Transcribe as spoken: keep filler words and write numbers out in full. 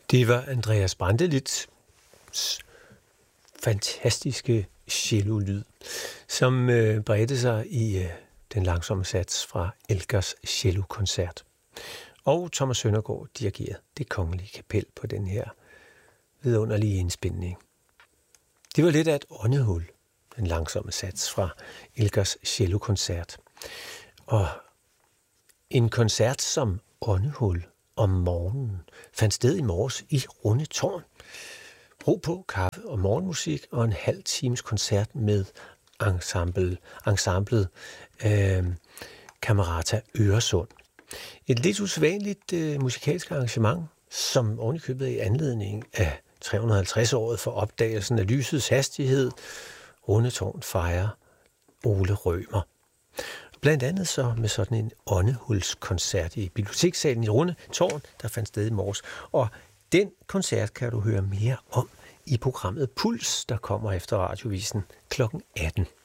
Det var Andreas Brantelidts fantastiske cello-lyd, som øh, bredte sig i øh, den langsomme sats fra Elgars cellokoncert. Og Thomas Søndergaard dirigerede Det Kongelige Kapel på den her vidunderlige indspilning. Det var lidt af et åndehul, den langsomme sats fra Elgars cellokoncert. Og en koncert som åndehul om morgenen fandt sted i morges i Rundetårn. Ro på, kaffe og morgenmusik og en halv times koncert med ensemble, ensemblet øh, Camerata Øresund. Et lidt usædvanligt øh, musikalsk arrangement, som ovenikøbet i anledning af tre hundrede og halvtreds-året for opdagelsen af lysets hastighed. Rundetårn fejrer Ole Rømer. Blandt andet så med sådan en åndehulskoncert i bibliotekssalen i Rundetårn, der fandt sted i morges. Og den koncert kan du høre mere om i programmet Puls, der kommer efter radiovisen klokken atten.